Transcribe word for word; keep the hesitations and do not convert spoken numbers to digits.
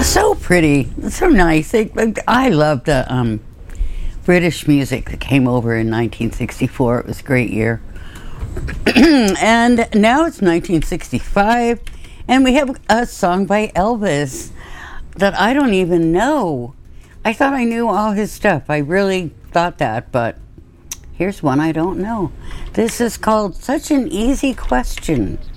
So pretty, so nice. It, I love the um, British music that came over in nineteen sixty-four. It was a great year. And now it's nineteen sixty-five, and we have a song by Elvis that I don't even know. I thought I knew all his stuff. I really thought that, but here's one I don't know. This is called Such an Easy Question.